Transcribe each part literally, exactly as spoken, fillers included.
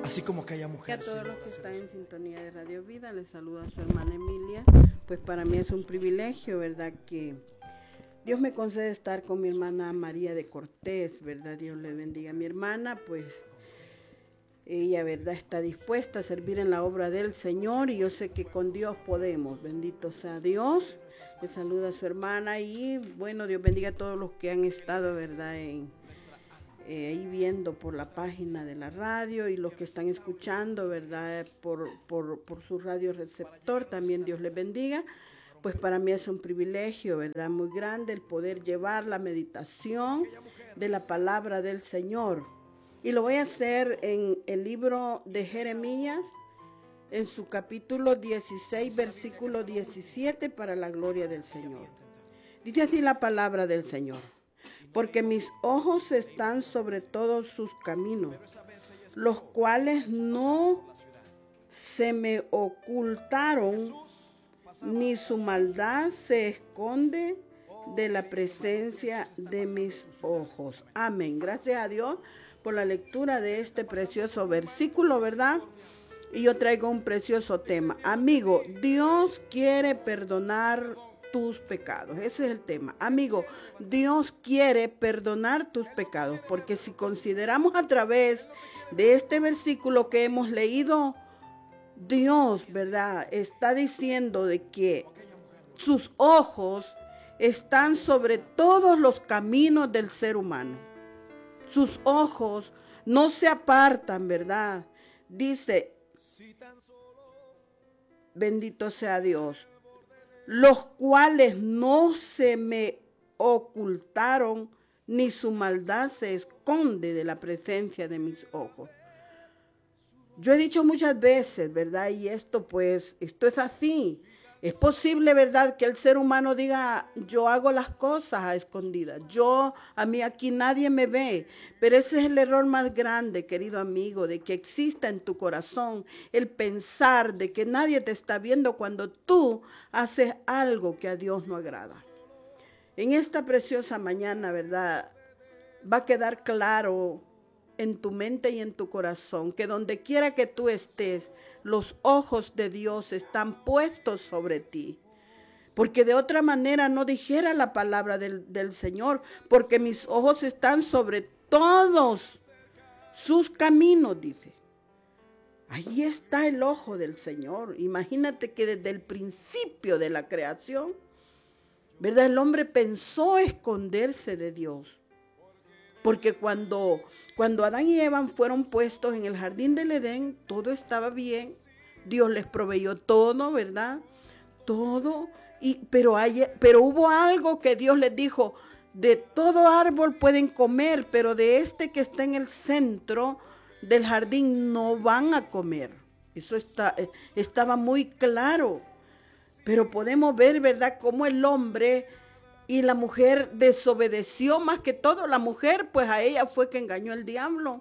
así como aquella Y mujer. a todos Señor, los que están en sintonía de Radio Vida, les saluda a su hermana Emilia. Pues para mí es un privilegio, ¿verdad? Que Dios me concede estar con mi hermana María de Cortés, ¿verdad? Dios le bendiga a mi hermana, pues ella, ¿verdad? Está dispuesta a servir en la obra del Señor y yo sé que con Dios podemos. Bendito sea Dios. Le saluda a su hermana y bueno, Dios bendiga a todos los que han estado, ¿verdad? En, eh, ahí viendo por la página de la radio y los que están escuchando, ¿verdad? Por, por, por su radio receptor, también Dios les bendiga. Pues para mí es un privilegio, ¿verdad? Muy grande el poder llevar la meditación de la palabra del Señor. Y lo voy a hacer en el libro de Jeremías, en su capítulo dieciséis, versículo diecisiete, para la gloria del Señor. Dice así la palabra del Señor: porque mis ojos están sobre todos sus caminos, los cuales no se me ocultaron, ni su maldad se esconde de la presencia de mis ojos. Amén. Gracias a Dios por la lectura de este precioso versículo, ¿verdad? Y yo traigo un precioso tema. Amigo, Dios quiere perdonar tus pecados. Ese es el tema. Amigo, Dios quiere perdonar tus pecados, porque si consideramos a través de este versículo que hemos leído, Dios, ¿verdad?, está diciendo de que sus ojos están sobre todos los caminos del ser humano. Sus ojos no se apartan, ¿verdad? Dice, bendito sea Dios, los cuales no se me ocultaron, ni su maldad se esconde de la presencia de mis ojos. Yo he dicho muchas veces, ¿verdad? Y esto pues, esto es así. Es posible, ¿verdad?, que el ser humano diga, yo hago las cosas a escondidas. Yo, a mí aquí nadie me ve. Pero ese es el error más grande, querido amigo, de que exista en tu corazón el pensar de que nadie te está viendo cuando tú haces algo que a Dios no agrada. En esta preciosa mañana, ¿verdad?, va a quedar claro en tu mente y en tu corazón que donde quiera que tú estés, los ojos de Dios están puestos sobre ti. Porque de otra manera no dijera la palabra del, del Señor, porque mis ojos están sobre todos sus caminos, dice. Ahí está el ojo del Señor. Imagínate que desde el principio de la creación, ¿verdad?, el hombre pensó esconderse de Dios. Porque cuando, cuando Adán y Eva fueron puestos en el jardín del Edén, todo estaba bien. Dios les proveyó todo, ¿verdad? Todo. Y, pero, hay, pero hubo algo que Dios les dijo: de todo árbol pueden comer, pero de este que está en el centro del jardín no van a comer. Eso está, estaba muy claro. Pero podemos ver, ¿verdad?, cómo el hombre y la mujer desobedeció. Más que todo la mujer, pues a ella fue que engañó el diablo.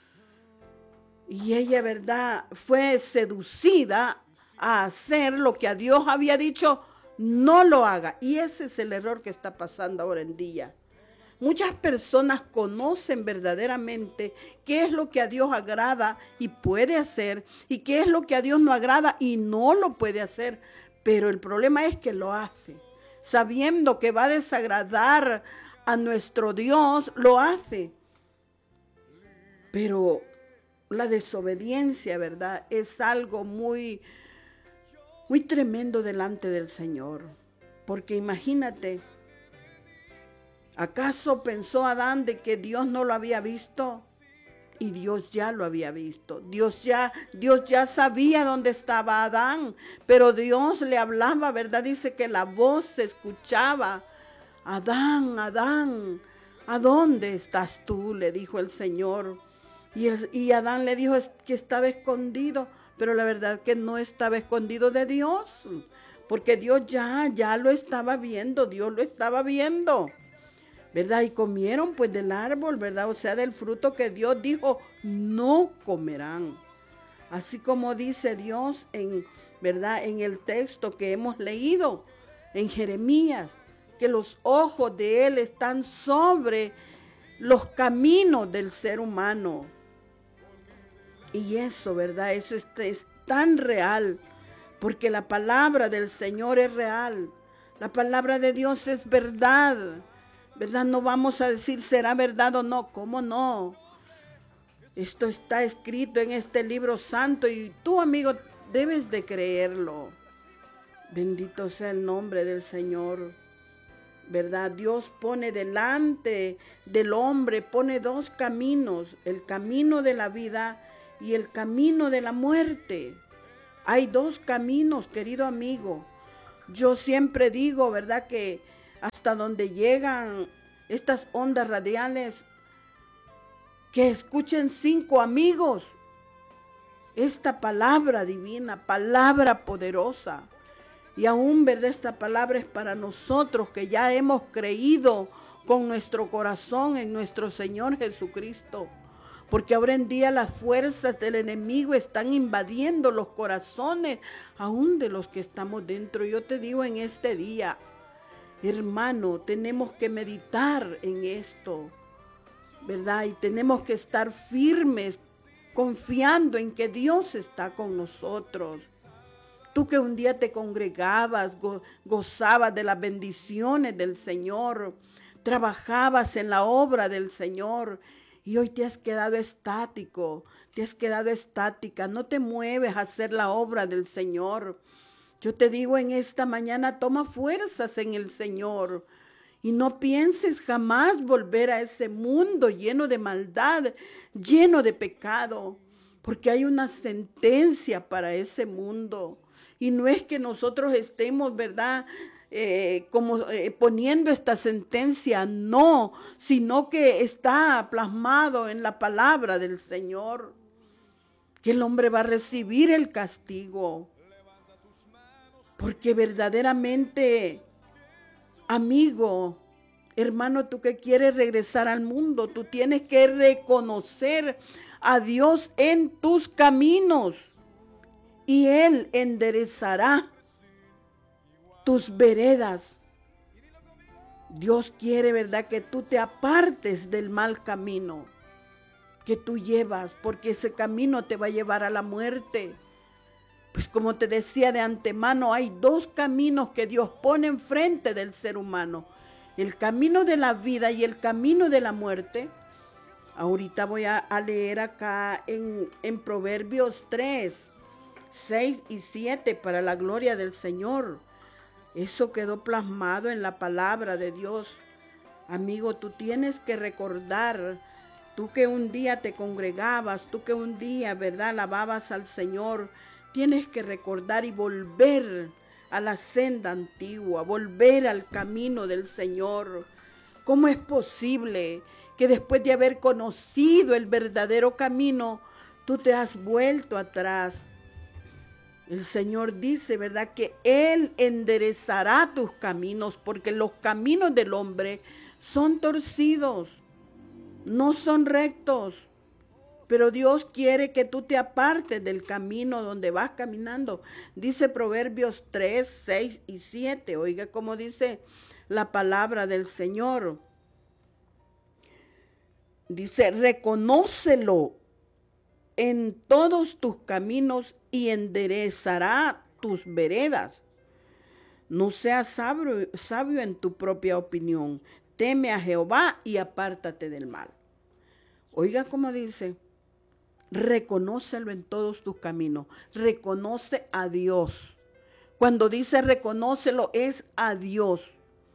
Y ella, ¿verdad?, fue seducida a hacer lo que a Dios había dicho, no lo haga. Y ese es el error que está pasando ahora en día. Muchas personas conocen verdaderamente qué es lo que a Dios agrada y puede hacer, y qué es lo que a Dios no agrada y no lo puede hacer. Pero el problema es que lo hace. Sabiendo que va a desagradar a nuestro Dios, lo hace. Pero la desobediencia, ¿verdad?, es algo muy, muy tremendo delante del Señor. Porque imagínate, ¿acaso pensó Adán de que Dios no lo había visto? Y Dios ya lo había visto. Dios ya, Dios ya sabía dónde estaba Adán. Pero Dios le hablaba, ¿verdad? Dice que la voz se escuchaba. Adán, Adán, ¿a dónde estás tú?, le dijo el Señor. Y, el, y Adán le dijo que estaba escondido. Pero la verdad que no estaba escondido de Dios. Porque Dios ya, ya lo estaba viendo. Dios lo estaba viendo, ¿verdad? Y comieron pues del árbol, ¿verdad? O sea, del fruto que Dios dijo, no comerán. Así como dice Dios en, ¿verdad?, en el texto que hemos leído en Jeremías, que los ojos de Él están sobre los caminos del ser humano. Y eso, ¿verdad? Eso es, es tan real, porque la palabra del Señor es real. La palabra de Dios es verdad, ¿verdad? No vamos a decir será verdad o no, ¿cómo no? Esto está escrito en este libro santo y tú, amigo, debes de creerlo. Bendito sea el nombre del Señor, ¿verdad? Dios pone delante del hombre, pone dos caminos, el camino de la vida y el camino de la muerte. Hay dos caminos, querido amigo. Yo siempre digo, ¿verdad?, que hasta donde llegan estas ondas radiales, que escuchen cinco amigos esta palabra divina, palabra poderosa. Y aún, ¿verdad?, esta palabra es para nosotros que ya hemos creído con nuestro corazón en nuestro Señor Jesucristo. Porque ahora en día las fuerzas del enemigo están invadiendo los corazones, aún de los que estamos dentro. Yo te digo en este día, hermano, tenemos que meditar en esto, ¿verdad? Y tenemos que estar firmes, confiando en que Dios está con nosotros. Tú que un día te congregabas, go- gozabas de las bendiciones del Señor, trabajabas en la obra del Señor y hoy te has quedado estático, te has quedado estática, no te mueves a hacer la obra del Señor. Yo te digo en esta mañana, toma fuerzas en el Señor y no pienses jamás volver a ese mundo lleno de maldad, lleno de pecado, porque hay una sentencia para ese mundo. Y no es que nosotros estemos, ¿verdad?, eh, como eh, poniendo esta sentencia, no, sino que está plasmado en la palabra del Señor, que el hombre va a recibir el castigo. Porque verdaderamente, amigo, hermano, tú que quieres regresar al mundo, tú tienes que reconocer a Dios en tus caminos y Él enderezará tus veredas. Dios quiere, ¿verdad?, que tú te apartes del mal camino que tú llevas, porque ese camino te va a llevar a la muerte. Pues como te decía de antemano, hay dos caminos que Dios pone enfrente del ser humano. El camino de la vida y el camino de la muerte. Ahorita voy a, a leer acá en, en Proverbios tres, seis y siete para la gloria del Señor. Eso quedó plasmado en la palabra de Dios. Amigo, tú tienes que recordar, tú que un día te congregabas, tú que un día, ¿verdad?, alababas al Señor, tienes que recordar y volver a la senda antigua, volver al camino del Señor. ¿Cómo es posible que después de haber conocido el verdadero camino, tú te has vuelto atrás? El Señor dice, ¿verdad?, que Él enderezará tus caminos, porque los caminos del hombre son torcidos, no son rectos. Pero Dios quiere que tú te apartes del camino donde vas caminando. Dice Proverbios tres, seis y siete. Oiga cómo dice la palabra del Señor. Dice, reconócelo en todos tus caminos y enderezará tus veredas. No seas sabio, sabio en tu propia opinión. Teme a Jehová y apártate del mal. Oiga cómo dice, reconócelo en todos tus caminos. Reconoce a Dios. Cuando dice reconócelo es a Dios.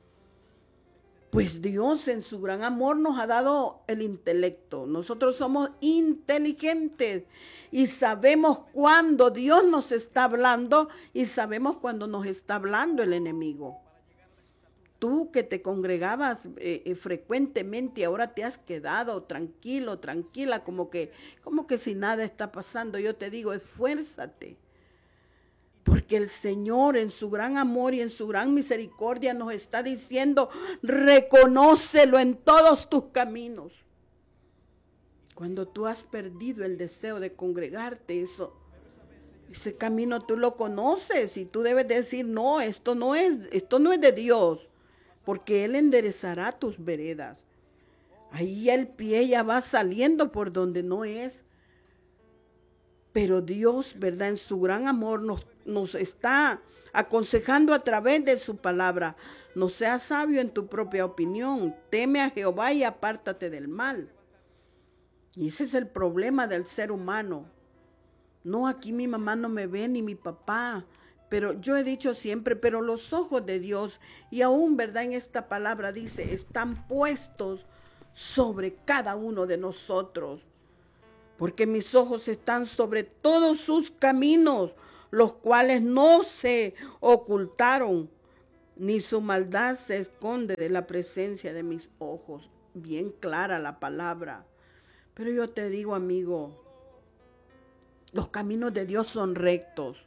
Pues Dios en su gran amor nos ha dado el intelecto. Nosotros somos inteligentes y sabemos cuando Dios nos está hablando y sabemos cuando nos está hablando el enemigo. Tú que te congregabas eh, eh, frecuentemente, ahora te has quedado tranquilo, tranquila, como que, como que si nada está pasando. Yo te digo, esfuérzate. Porque el Señor en su gran amor y en su gran misericordia nos está diciendo, reconócelo en todos tus caminos. Cuando tú has perdido el deseo de congregarte, eso, ese camino tú lo conoces y tú debes decir, no, esto no es, esto no es de Dios, porque Él enderezará tus veredas. Ahí el pie ya va saliendo por donde no es. Pero Dios, ¿verdad? En su gran amor nos, nos está aconsejando a través de su palabra. No seas sabio en tu propia opinión. Teme a Jehová y apártate del mal. Y ese es el problema del ser humano. No, aquí mi mamá no me ve ni mi papá. Pero yo he dicho siempre, pero los ojos de Dios, y aún, ¿verdad? En esta palabra dice, están puestos sobre cada uno de nosotros. Porque mis ojos están sobre todos sus caminos, los cuales no se ocultaron, ni su maldad se esconde de la presencia de mis ojos. Bien clara la palabra. Pero yo te digo, amigo, los caminos de Dios son rectos.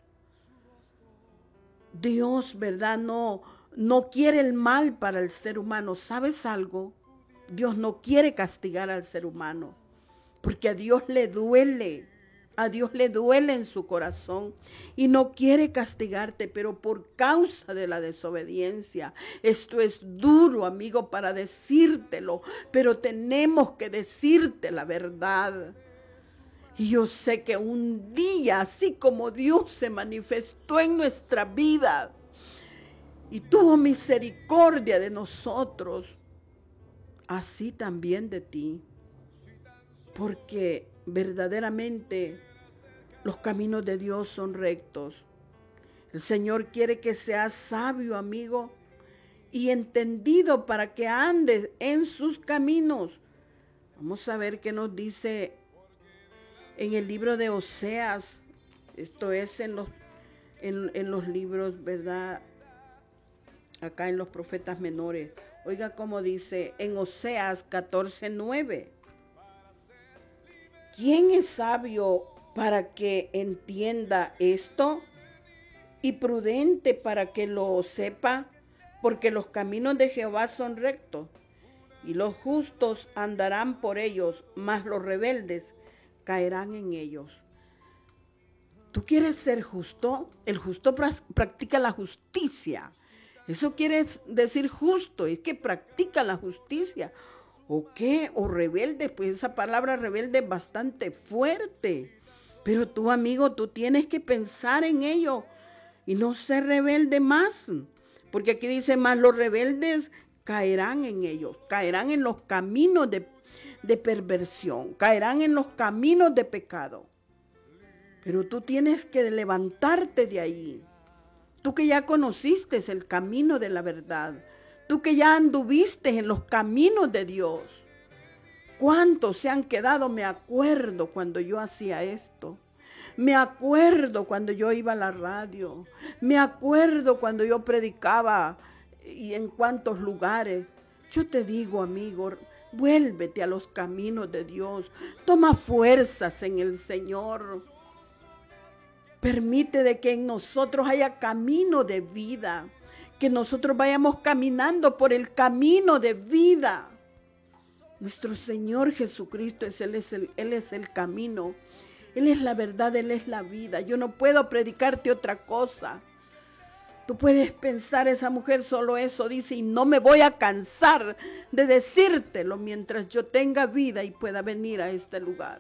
Dios, ¿verdad? No, no quiere el mal para el ser humano. ¿Sabes algo? Dios no quiere castigar al ser humano. Porque a Dios le duele, a Dios le duele en su corazón y no quiere castigarte, pero por causa de la desobediencia. Esto es duro, amigo, para decírtelo, pero tenemos que decirte la verdad. Y yo sé que un día, así como Dios se manifestó en nuestra vida y tuvo misericordia de nosotros, así también de ti. Porque verdaderamente los caminos de Dios son rectos. El Señor quiere que seas sabio, amigo, y entendido para que andes en sus caminos. Vamos a ver qué nos dice en el libro de Oseas. Esto es en los, en, en los libros, ¿verdad? Acá en los profetas menores. Oiga cómo dice en Oseas catorce nueve. ¿Quién es sabio para que entienda esto? Y prudente para que lo sepa, porque los caminos de Jehová son rectos, y los justos andarán por ellos, mas los rebeldes caerán en ellos. ¿Tú quieres ser justo? El justo practica la justicia. Eso quiere decir justo, es que practica la justicia. ¿O qué? ¿O rebelde? Pues esa palabra rebelde es bastante fuerte. Pero tú, amigo, tú tienes que pensar en ello y no ser rebelde más. Porque aquí dice más, los rebeldes caerán en ellos, caerán en los caminos de, de perversión, caerán en los caminos de pecado. Pero tú tienes que levantarte de ahí. Tú que ya conociste el camino de la verdad. Tú que ya anduviste en los caminos de Dios. ¿Cuántos se han quedado? Me acuerdo cuando yo hacía esto. Me acuerdo cuando yo iba a la radio. Me acuerdo cuando yo predicaba y en cuántos lugares. Yo te digo, amigo, vuélvete a los caminos de Dios. Toma fuerzas en el Señor. Permite de que en nosotros haya camino de vida. Que nosotros vayamos caminando por el camino de vida. Nuestro Señor Jesucristo, es, Él, es el, Él es el camino. Él es la verdad, Él es la vida. Yo no puedo predicarte otra cosa. Tú puedes pensar, esa mujer solo eso dice, y no me voy a cansar de decírtelo mientras yo tenga vida y pueda venir a este lugar.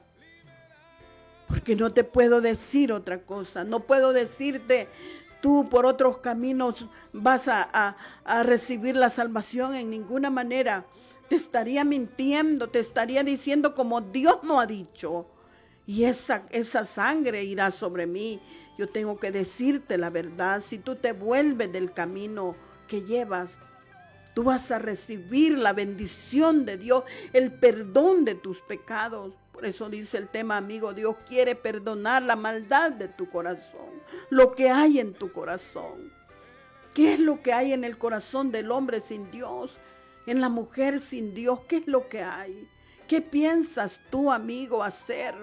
Porque no te puedo decir otra cosa. No puedo decirte, tú por otros caminos vas a, a, a recibir la salvación en ninguna manera. Te estaría mintiendo, te estaría diciendo como Dios no ha dicho. Y esa, esa sangre irá sobre mí. Yo tengo que decirte la verdad. Si tú te vuelves del camino que llevas, tú vas a recibir la bendición de Dios, el perdón de tus pecados. Por eso dice el tema, amigo, Dios quiere perdonar la maldad de tu corazón, lo que hay en tu corazón. ¿Qué es lo que hay en el corazón del hombre sin Dios? En la mujer sin Dios, ¿qué es lo que hay? ¿Qué piensas tú, amigo, hacer?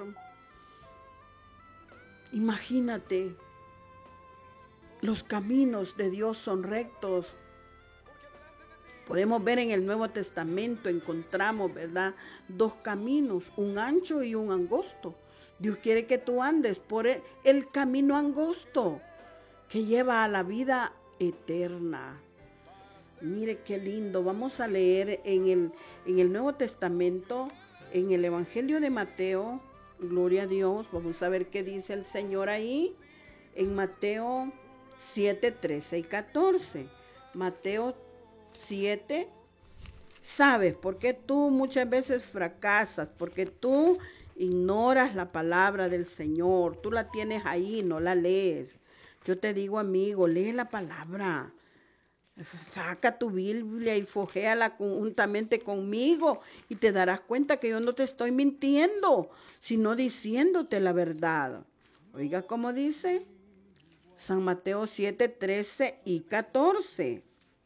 Imagínate, los caminos de Dios son rectos. Podemos ver en el Nuevo Testamento, encontramos, ¿verdad?, dos caminos, un ancho y un angosto. Dios quiere que tú andes por el, el camino angosto que lleva a la vida eterna. Mire qué lindo. Vamos a leer en el, en el Nuevo Testamento, en el Evangelio de Mateo, Gloria a Dios. Vamos a ver qué dice el Señor ahí en Mateo siete, trece y catorce. Mateo siete. ¿Sabes por qué tú muchas veces fracasas? Porque tú ignoras la palabra del Señor. Tú la tienes ahí, no la lees. Yo te digo, amigo, lee la palabra. Saca tu Biblia y fojéala conjuntamente conmigo y te darás cuenta que yo no te estoy mintiendo, sino diciéndote la verdad. Oiga cómo dice San Mateo siete, trece y catorce.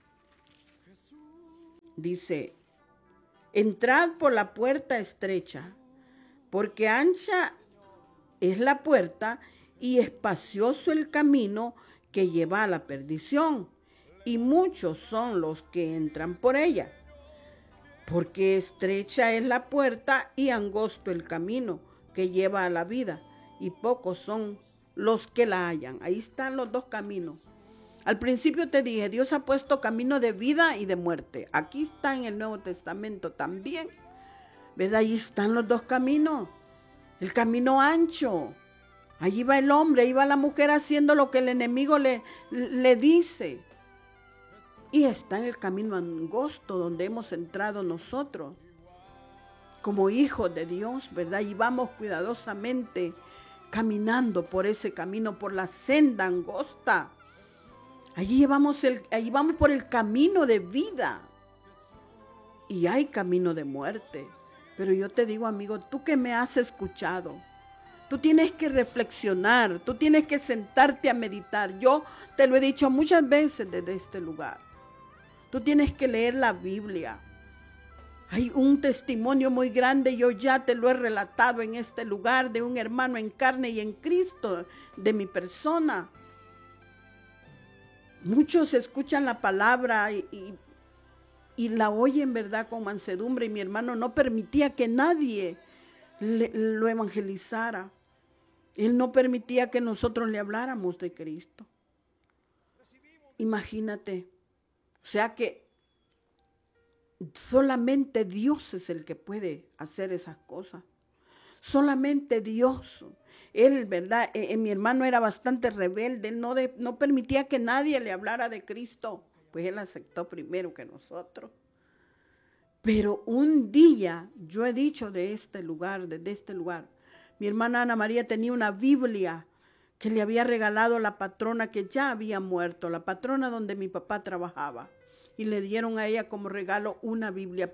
Dice, entrad por la puerta estrecha, porque ancha es la puerta y espacioso el camino que lleva a la perdición, y muchos son los que entran por ella. Porque estrecha es la puerta y angosto el camino que lleva a la vida, y pocos son los que la hallan. Ahí están los dos caminos. Al principio te dije, Dios ha puesto camino de vida y de muerte. Aquí está en el Nuevo Testamento también, ¿verdad? Ahí están los dos caminos. El camino ancho. Allí va el hombre, ahí va la mujer haciendo lo que el enemigo le, le dice. Y está en el camino angosto donde hemos entrado nosotros, como hijos de Dios, ¿verdad? Y vamos cuidadosamente caminando por ese camino, por la senda angosta. Allí vamos, el, allí vamos por el camino de vida. Y hay camino de muerte. Pero yo te digo, amigo, tú que me has escuchado, tú tienes que reflexionar, tú tienes que sentarte a meditar. Yo te lo he dicho muchas veces desde este lugar. Tú tienes que leer la Biblia. Hay un testimonio muy grande, yo ya te lo he relatado en este lugar, de un hermano en carne y en Cristo, de mi persona. Muchos escuchan la palabra y, y, y la oyen, ¿verdad?, con mansedumbre. Y mi hermano no permitía que nadie le, lo evangelizara. Él no permitía que nosotros le habláramos de Cristo. Imagínate. O sea que solamente Dios es el que puede hacer esas cosas. Solamente Dios. Él, ¿verdad? Eh, mi hermano era bastante rebelde. Él no, de, no permitía que nadie le hablara de Cristo. Pues él aceptó primero que nosotros. Pero un día, yo he dicho de este lugar, desde este lugar, mi hermana Ana María tenía una Biblia que le había regalado la patrona que ya había muerto, la patrona donde mi papá trabajaba. Y le dieron a ella como regalo una Biblia.